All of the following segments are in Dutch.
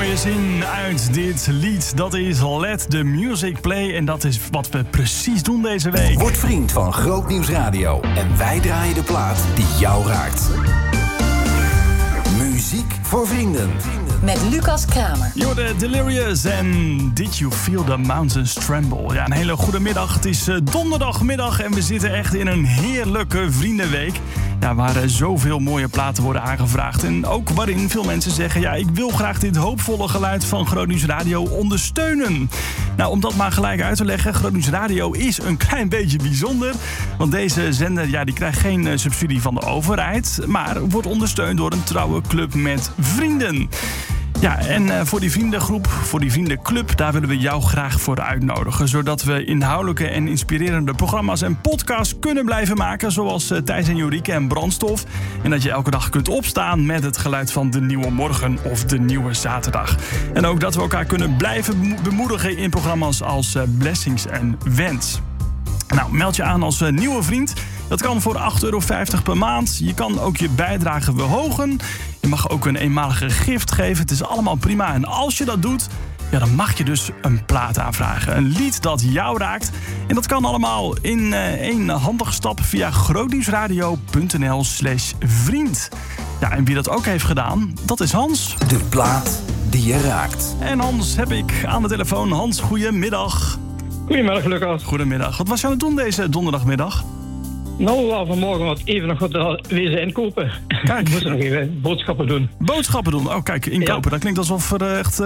mooie zin uit dit lied. Dat is Let the Music Play. En dat is wat we precies doen deze week. Word vriend van Groot Nieuws Radio. En wij draaien de plaat die jou raakt. Muziek voor vrienden. Met Lucas Kramer. You're the Delirious en Did You Feel the Mountains Tremble? Ja, een hele goede middag. Het is donderdagmiddag en we zitten echt in een heerlijke vriendenweek. Ja, waar zoveel mooie platen worden aangevraagd. En ook waarin veel mensen zeggen, ja, ik wil graag dit hoopvolle geluid van Groot Nieuws Radio ondersteunen. Nou, om dat maar gelijk uit te leggen, Groot Nieuws Radio is een klein beetje bijzonder. Want deze zender, ja, die krijgt geen subsidie van de overheid, maar wordt ondersteund door een trouwe club met vrienden. Ja, en voor die vriendengroep, voor die vriendenclub, daar willen we jou graag voor uitnodigen. Zodat we inhoudelijke en inspirerende programma's en podcasts kunnen blijven maken. Zoals Thijs en Jorike en Brandstof. En dat je elke dag kunt opstaan met het geluid van de nieuwe morgen of de nieuwe zaterdag. En ook dat we elkaar kunnen blijven bemoedigen in programma's als Blessings en Wens. Nou, meld je aan als nieuwe vriend. Dat kan voor €8,50 per maand. Je kan ook je bijdrage verhogen. Je mag ook een eenmalige gift geven. Het is allemaal prima. En als je dat doet, ja, dan mag je dus een plaat aanvragen. Een lied dat jou raakt. En dat kan allemaal in één handige stap via grootnieuwsradio.nl/vriend. Ja, en wie dat ook heeft gedaan, dat is Hans. De plaat die je raakt. En Hans heb ik aan de telefoon. Hans, goedemiddag. Goedemiddag, Lucas. Goedemiddag. Wat was je aan het doen deze donderdagmiddag? Nou, vanmorgen even nog wat wezen inkopen. Kijk. Ik moest nog even boodschappen doen. Boodschappen doen? Oh, kijk, inkopen. Ja. Dat klinkt alsof er echt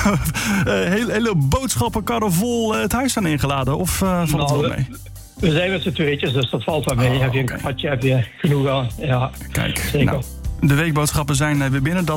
hele boodschappenkarren vol het huis zijn ingeladen. Of valt het wel mee? We zijn met z'n tweetjes, dus dat valt wel mee. Heb je een kwartje, heb je genoeg aan. Ja, kijk, zeker. Nou, de weekboodschappen zijn weer binnen.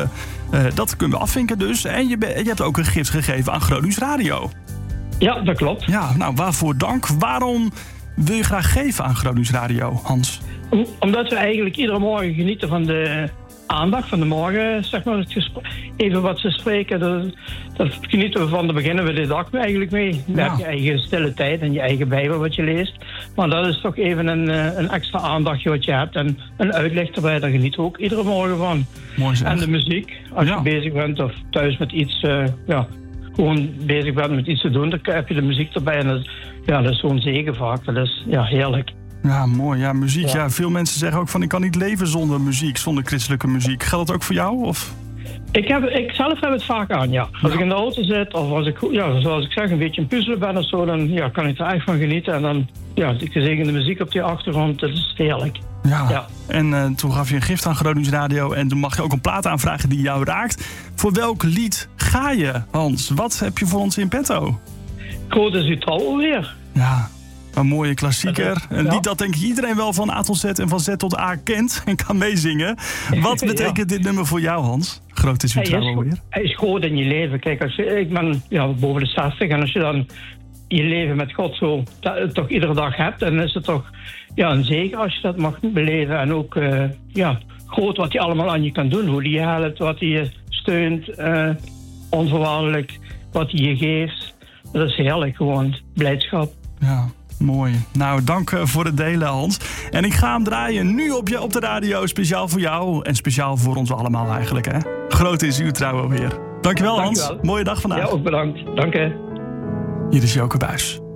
Dat kunnen we afvinken dus. En je hebt ook een gift gegeven aan Groot Nieuws Radio. Ja, dat klopt. Ja, nou, waarvoor dank. Waarom wil je graag geven aan Groot Nieuws Radio, Hans? Omdat we eigenlijk iedere morgen genieten van de aandacht van de morgen, zeg maar. Even wat ze spreken, dat genieten we van. Daar beginnen we de dag eigenlijk mee. Je hebt je eigen stille tijd en je eigen bijbel wat je leest. Maar dat is toch even een extra aandachtje wat je hebt. En een uitleg erbij, daar genieten we ook iedere morgen van. Mooi zeg. En de muziek, als je bezig bent of thuis met iets... gewoon bezig bent met iets te doen, dan heb je de muziek erbij. En dat is zo'n zegen vaak. Dat is heerlijk. Ja, mooi. Ja, muziek. Ja, veel mensen zeggen ook van ik kan niet leven zonder muziek, zonder christelijke muziek. Geldt dat ook voor jou? Of? Ik zelf heb het vaak aan, ja. Als ik in de auto zit of als ik, zoals ik zeg, een beetje een puzzelen ben of zo, dan kan ik er echt van genieten. En dan, de gezegende muziek op die achtergrond, dat is heerlijk. Ja. En toen gaf je een gift aan Groot Nieuws Radio en toen mag je ook een plaat aanvragen die jou raakt. Voor welk lied ga je, Hans? Wat heb je voor ons in petto? Groot is uw trouw alweer. Ja, een mooie klassieker. Een lied dat denk ik iedereen wel van A tot Z en van Z tot A kent en kan meezingen. Wat betekent dit nummer voor jou, Hans? Groot is uw trouw alweer. Hij is groot in je leven. Kijk, ik ben boven de 60 en als je dan je leven met God zo toch iedere dag hebt, dan is het toch een zegen als je dat mag beleven. En ook groot wat hij allemaal aan je kan doen. Hoe hij je helpt, wat hij je steunt, onvoorwaardelijk, wat hij je geeft. Dat is heerlijk, gewoon blijdschap. Ja, mooi. Nou, dank voor het delen, Hans. En ik ga hem draaien nu op de radio, speciaal voor jou en speciaal voor ons allemaal eigenlijk, hè. Groot is uw trouw alweer. Dankjewel, Hans. Mooie dag vandaag. Ja, ook bedankt. Dank je. Hier is Joke Buijs.